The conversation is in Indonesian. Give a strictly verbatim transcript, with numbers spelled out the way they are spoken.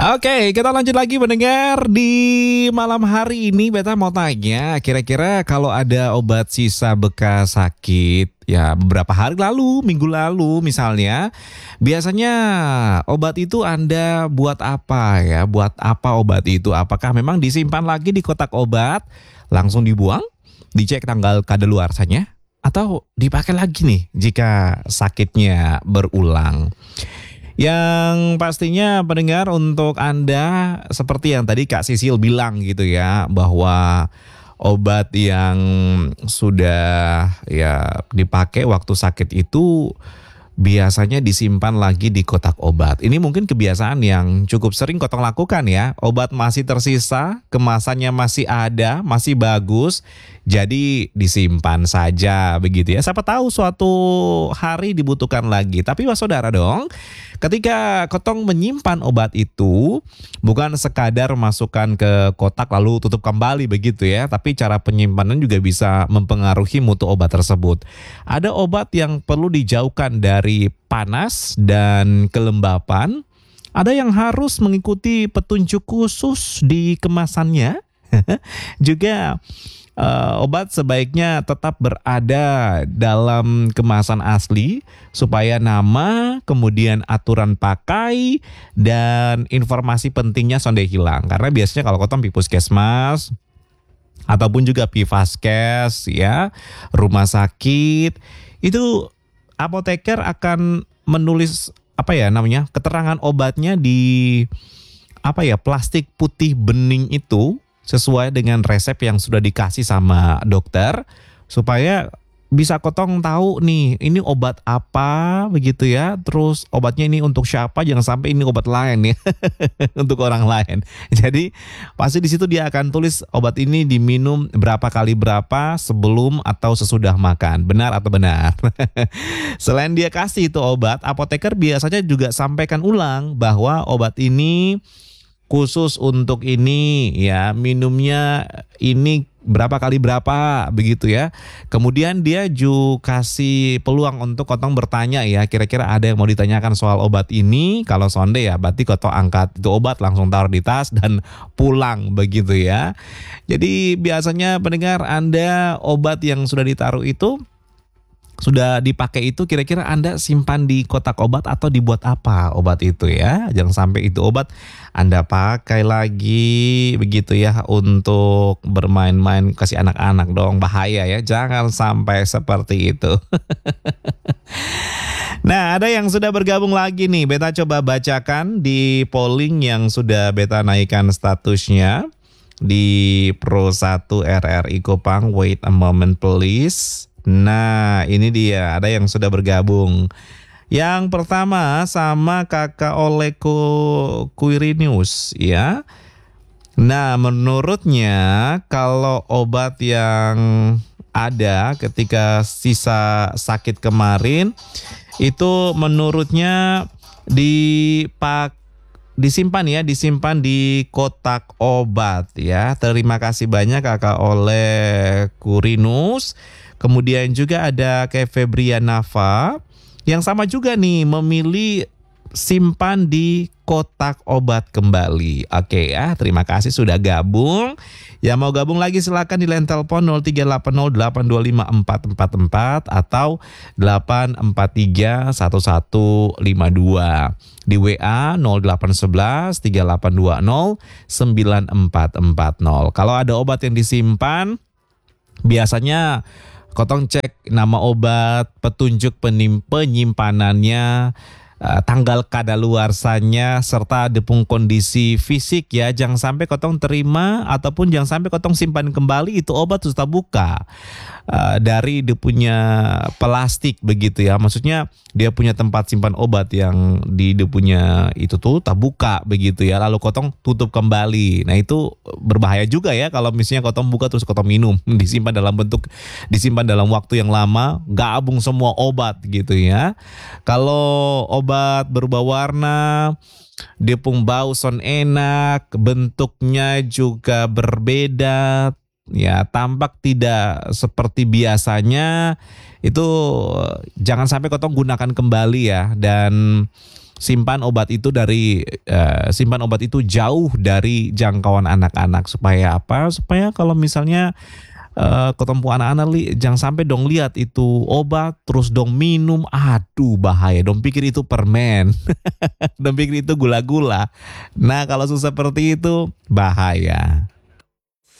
Oke, kita lanjut lagi mendengar di malam hari ini. Beta mau tanya, kira-kira kalau ada obat sisa bekas sakit, ya beberapa hari lalu, minggu lalu misalnya, biasanya obat itu Anda buat apa ya? Buat apa obat itu? Apakah memang disimpan lagi di kotak obat, langsung dibuang, dicek tanggal kadaluarsanya, atau dipakai lagi nih jika sakitnya berulang? Yang pastinya pendengar, untuk Anda seperti yang tadi Kak Sisil bilang gitu ya, bahwa obat yang sudah ya dipakai waktu sakit itu biasanya disimpan lagi di kotak obat. Ini mungkin kebiasaan yang cukup sering Kotong lakukan ya. Obat masih tersisa, kemasannya masih ada, masih bagus, jadi disimpan saja begitu ya. Siapa tahu suatu hari dibutuhkan lagi. Tapi wassaudara dong, ketika Kotong menyimpan obat itu bukan sekadar masukkan ke kotak lalu tutup kembali begitu ya, tapi cara penyimpanan juga bisa mempengaruhi mutu obat tersebut. Ada obat yang perlu dijauhkan dari panas dan kelembapan, ada yang harus mengikuti petunjuk khusus di kemasannya. Juga Uh, obat sebaiknya tetap berada dalam kemasan asli supaya nama, kemudian aturan pakai, dan informasi pentingnya sonde hilang. Karena biasanya kalau Kotong pi puskesmas ataupun juga pi vaskes ya, rumah sakit, itu apoteker akan menulis apa ya namanya, keterangan obatnya di apa ya, plastik putih bening itu, sesuai dengan resep yang sudah dikasih sama dokter, supaya bisa Kotong tahu nih ini obat apa begitu ya. Terus obatnya ini untuk siapa, jangan sampai ini obat lain ya untuk orang lain. Jadi pasti di situ dia akan tulis obat ini diminum berapa kali berapa, sebelum atau sesudah makan. Benar atau benar? Selain dia kasih itu obat, apoteker biasanya juga sampaikan ulang bahwa obat ini khusus untuk ini ya, minumnya ini berapa kali berapa begitu ya. Kemudian dia juga kasih peluang untuk Kotong bertanya ya, kira-kira ada yang mau ditanyakan soal obat ini. Kalau sonde ya berarti Kotong angkat itu obat, langsung taruh di tas dan pulang begitu ya. Jadi biasanya pendengar, Anda obat yang sudah ditaruh itu, sudah dipakai itu, kira-kira Anda simpan di kotak obat atau dibuat apa obat itu ya. Jangan sampai itu obat Anda pakai lagi begitu ya untuk bermain-main, kasih anak-anak dong, bahaya ya. Jangan sampai seperti itu. Nah, ada yang sudah bergabung lagi nih. Beta coba bacakan di polling yang sudah Beta naikkan statusnya di Pro satu R R I Kupang. Wait a moment please. Nah, ini dia, ada yang sudah bergabung. Yang pertama sama Kakak Oleko Quirinius ya. Nah, menurutnya kalau obat yang ada ketika sisa sakit kemarin itu menurutnya dipak disimpan ya, disimpan di kotak obat ya. Terima kasih banyak Kakak Oleh Quirinius. Kemudian juga ada kayak Febrianava yang sama juga nih, memilih simpan di kotak obat kembali. Oke ya, terima kasih sudah gabung. Yang mau gabung lagi silakan di line telepon nol tiga delapan nol delapan dua lima empat empat empat atau delapan empat tiga satu satu lima dua. Di W A nol delapan satu satu tiga delapan dua nol sembilan empat empat nol. Kalau ada obat yang disimpan, biasanya Kotong cek nama obat, petunjuk penim- penyimpanannya, uh, tanggal kadaluarsanya, serta depung kondisi fisik ya. Jangan sampai Kotong terima ataupun jangan sampai Kotong simpan kembali itu obat sudah buka uh, dari dia punya plastik begitu ya. Maksudnya dia punya tempat simpan obat yang di dia punya itu tuh tak buka begitu ya. Lalu Kotong tutup kembali. Nah, itu berbahaya juga ya kalau misalnya Kotong buka terus Kotong minum, disimpan dalam bentuk disimpan dalam waktu yang lama, gabung semua obat gitu ya. Kalau obat berubah warna, dia pun bau son enak, bentuknya juga berbeda ya, tampak tidak seperti biasanya, itu jangan sampai Kotong gunakan kembali ya. Dan simpan obat itu dari eh, simpan obat itu jauh dari jangkauan anak-anak supaya apa? Supaya kalau misalnya eh, ketemu anak-anak li, jangan sampai dong lihat itu obat terus dong minum, aduh bahaya. Dong pikir itu permen, dong pikir itu gula-gula. Nah kalau susah seperti itu bahaya.